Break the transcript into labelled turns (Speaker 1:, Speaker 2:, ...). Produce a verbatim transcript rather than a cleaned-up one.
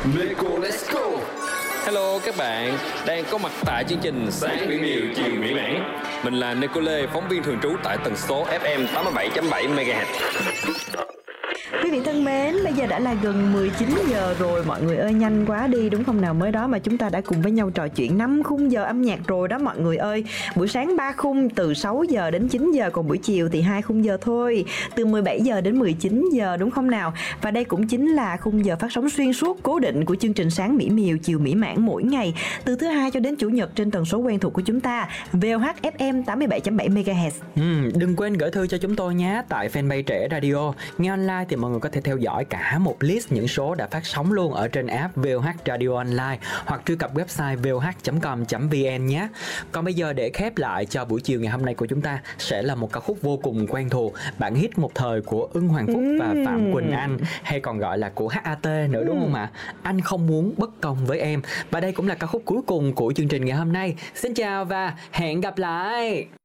Speaker 1: Meco Let's Go. Hello các bạn, đang có mặt tại chương trình Sáng Mỹ Miều Chiều Mỹ Mãn. Mình là Nicole, phóng viên thường trú tại tần số ép em tám mươi bảy chấm bảy MHz.
Speaker 2: Quý vị thân mến, bây giờ đã là gần mười chín giờ rồi mọi người ơi, nhanh quá đi đúng không nào? Mới đó mà chúng ta đã cùng với nhau trò chuyện năm khung giờ âm nhạc rồi đó mọi người ơi. Buổi sáng ba khung từ sáu giờ đến chín giờ, còn buổi chiều thì hai khung giờ thôi, từ mười bảy giờ đến mười chín giờ đúng không nào? Và đây cũng chính là khung giờ phát sóng xuyên suốt cố định của chương trình Sáng Mỹ Miều Chiều Mỹ Mãn mỗi ngày, từ thứ hai cho đến chủ nhật trên tần số quen thuộc của chúng ta vê o hát ép em tám mươi bảy chấm bảy MHz.
Speaker 3: Ừ, đừng quên gửi thư cho chúng tôi nhé tại fanpage Trẻ Radio. Nghe online thì mọi người có thể theo dõi cả một list những số đã phát sóng luôn ở trên app vê o hát Radio Online hoặc truy cập website vê o hát chấm com chấm vn nhé. Còn bây giờ để khép lại cho buổi chiều ngày hôm nay của chúng ta sẽ là một ca khúc vô cùng quen thuộc, bản hit một thời của Ưng Hoàng Phúc và Phạm Quỳnh Anh, hay còn gọi là của hát a tê nữa đúng không ạ? Anh không muốn bất công với em. Và đây cũng là ca khúc cuối cùng của chương trình ngày hôm nay. Xin chào và hẹn gặp lại.